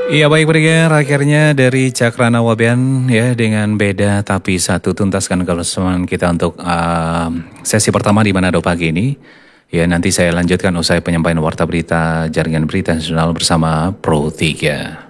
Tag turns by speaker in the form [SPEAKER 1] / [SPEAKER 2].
[SPEAKER 1] Iya baik pendengar, akhirnya dari Cakrana Wabian ya dengan beda tapi satu tuntaskan kebersamaan kita untuk sesi pertama di Manado pagi ini. Ya nanti saya lanjutkan usai penyampaian warta berita jaringan berita nasional bersama Pro 3.